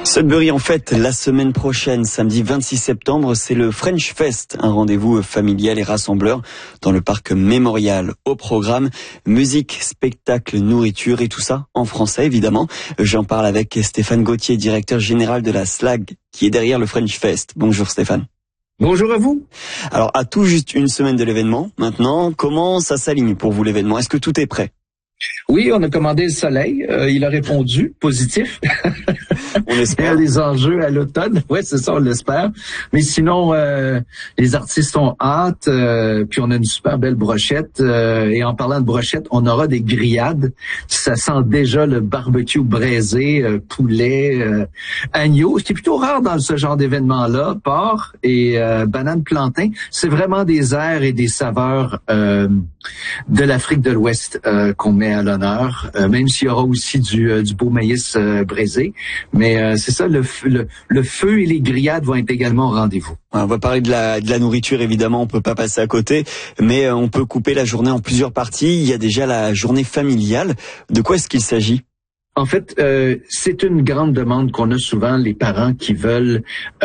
Sudbury en fête la semaine prochaine, samedi 26 septembre, c'est le French Fest, un rendez-vous familial et rassembleur dans le parc mémorial. Au programme, musique, spectacle, nourriture et tout ça en français évidemment. J'en parle avec Stéphane Gauthier, directeur général de la SLAG, qui est derrière le French Fest. Bonjour Stéphane. Bonjour à vous. Alors à tout juste une semaine de l'événement, maintenant, comment ça s'aligne pour vous l'événement? Est-ce que tout est prêt? Oui, on a commandé le soleil. Il a répondu positif. On espère. Les enjeux à l'automne. Ouais, c'est ça, on l'espère. Mais sinon, les artistes ont hâte. Puis on a une super belle brochette. Et en parlant de brochette, on aura des grillades. Ça sent déjà le barbecue braisé, poulet, agneau. Ce qui est plutôt rare dans ce genre d'événement-là. Porc et banane plantain. C'est vraiment des airs et des saveurs de l'Afrique de l'Ouest qu'on met à l'honneur, même s'il y aura aussi du beau maïs braisé. Mais c'est ça, le feu et les grillades vont être également au rendez-vous. On va parler de la nourriture, évidemment, on peut pas passer à côté, mais on peut couper la journée en plusieurs parties. Il y a déjà la journée familiale. De quoi est-ce qu'il s'agit? En fait, c'est une grande demande qu'on a souvent, les parents qui veulent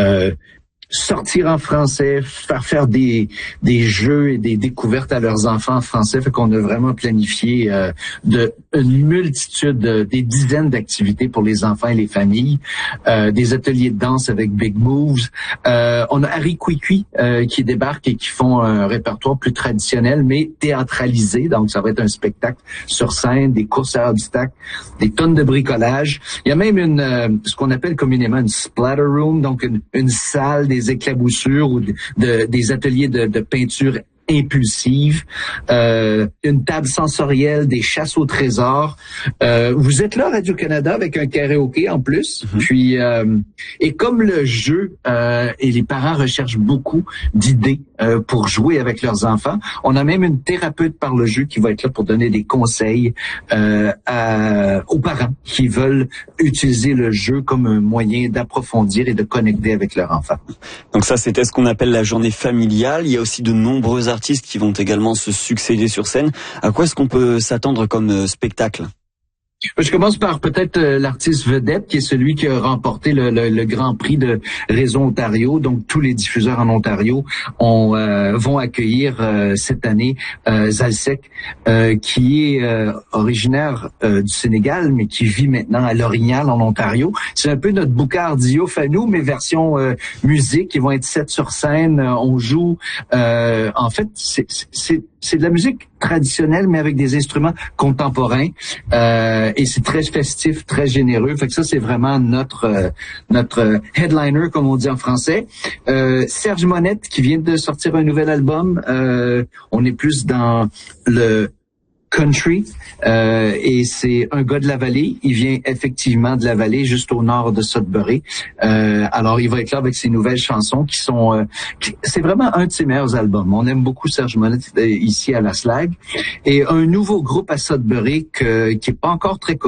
sortir en français, faire des jeux et des découvertes à leurs enfants en français. Fait qu'on a vraiment planifié une multitude, des dizaines d'activités pour les enfants et les familles, des ateliers de danse avec Big Moves. On a Harry Kwikwi qui débarque et qui font un répertoire plus traditionnel, mais théâtralisé. Donc, ça va être un spectacle sur scène, des courses à obstacles, des tonnes de bricolage. Il y a même ce qu'on appelle communément une splatter room, donc une salle des éclaboussures ou des ateliers de peinture impulsive, une table sensorielle, des chasses au trésor. Vous êtes là, Radio-Canada, avec un karaoké en plus. Puis, et comme le jeu et les parents recherchent beaucoup d'idées pour jouer avec leurs enfants, on a même une thérapeute par le jeu qui va être là pour donner des conseils aux parents qui veulent utiliser le jeu comme un moyen d'approfondir et de connecter avec leur enfant. Donc ça, c'était ce qu'on appelle la journée familiale. Il y a aussi de nombreux artistes qui vont également se succéder sur scène. À quoi est-ce qu'on peut s'attendre comme spectacle? Je commence par peut-être l'artiste vedette, qui est celui qui a remporté le Grand Prix de Réseau Ontario. Donc, tous les diffuseurs en Ontario vont accueillir cette année Zalsek, qui est originaire du Sénégal, mais qui vit maintenant à L'Orignal, en Ontario. C'est un peu notre Boucard Diouf à nous, mais version musique. Ils vont être 7 sur scène. On joue. En fait, c'est de la musique traditionnelle, mais avec des instruments contemporains. Et c'est très festif, très généreux. Fait que ça, c'est vraiment notre headliner, comme on dit en français. Serge Monette, qui vient de sortir un nouvel album. On est plus dans le country, et c'est un gars de la vallée. Il vient effectivement de la vallée, juste au nord de Sudbury. Alors, il va être là avec ses nouvelles chansons qui sont... c'est vraiment un de ses meilleurs albums. On aime beaucoup Serge Monette ici à la SLAG. Et un nouveau groupe à Sudbury qui est pas encore très connu,